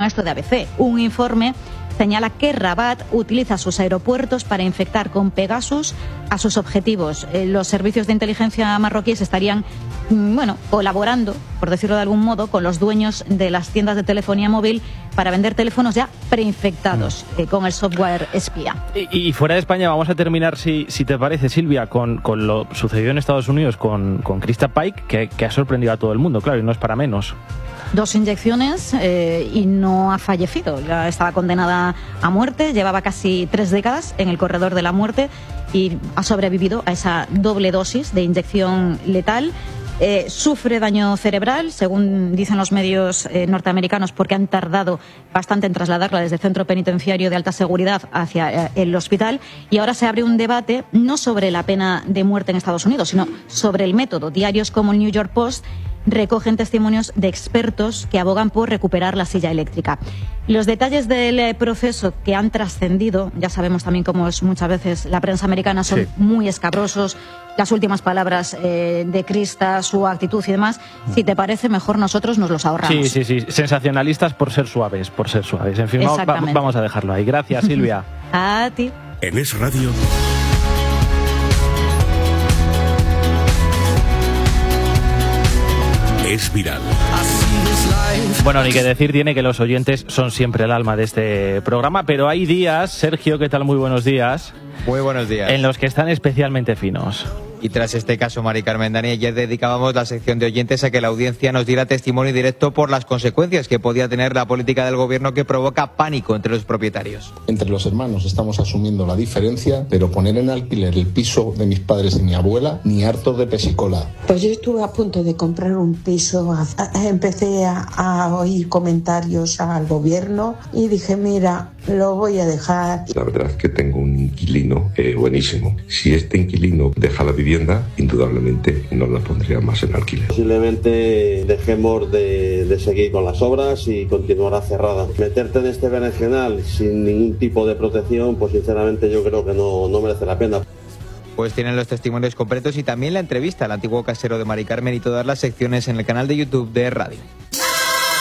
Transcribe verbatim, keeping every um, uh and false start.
esto de A B C. Un informe señala que Rabat utiliza sus aeropuertos para infectar con Pegasus a sus objetivos. Eh, los servicios de inteligencia marroquíes estarían, bueno, colaborando, por decirlo de algún modo, con los dueños de las tiendas de telefonía móvil para vender teléfonos ya preinfectados eh, con el software espía. Y, y fuera de España vamos a terminar, si, si te parece, Silvia, con, con lo sucedido en Estados Unidos con, con Krista Pike, que, que ha sorprendido a todo el mundo, claro, y no es para menos. Dos inyecciones eh, y no ha fallecido. Ya estaba condenada a muerte, llevaba casi tres décadas en el corredor de la muerte y ha sobrevivido a esa doble dosis de inyección letal. Eh, sufre daño cerebral, según dicen los medios eh, norteamericanos, porque han tardado bastante en trasladarla desde el centro penitenciario de alta seguridad hacia eh, el hospital. Y ahora se abre un debate no sobre la pena de muerte en Estados Unidos, sino sobre el método. Diarios como el New York Post recogen testimonios de expertos que abogan por recuperar la silla eléctrica. Los detalles del proceso que han trascendido, ya sabemos también cómo es muchas veces la prensa americana, son sí. muy escabrosos. Las últimas palabras eh, de Krista, su actitud y demás, si te parece, mejor nosotros nos los ahorramos. Sí, sí, sí. Sensacionalistas por ser suaves, por ser suaves. En fin, va, vamos a dejarlo ahí. Gracias, Silvia. A ti. En Es Radio. Es viral. Bueno, ni que decir tiene que los oyentes son siempre el alma de este programa, pero hay días, Sergio, ¿qué tal? Muy buenos días. Muy buenos días. En los que están especialmente finos. Y tras este caso, Mari Carmen, Dani, ayer dedicábamos la sección de oyentes a que la audiencia nos diera testimonio directo por las consecuencias que podía tener la política del gobierno que provoca pánico entre los propietarios. Entre los hermanos estamos asumiendo la diferencia, pero poner en alquiler el piso de mis padres y mi abuela, ni hartos de pesicola. Pues yo estuve a punto de comprar un piso, empecé a, a oír comentarios al gobierno y dije, mira, lo voy a dejar. La verdad es que tengo un inquilino eh, buenísimo. Si este inquilino deja la vivienda, indudablemente no la pondría más en alquiler. Posiblemente dejemos de, de seguir con las obras y continuará cerrada. Meterte en este berenjenal sin ningún tipo de protección, pues sinceramente yo creo que no, no merece la pena. Pues tienen los testimonios completos y también la entrevista al antiguo casero de Mari Carmen y todas las secciones en el canal de YouTube de Radio.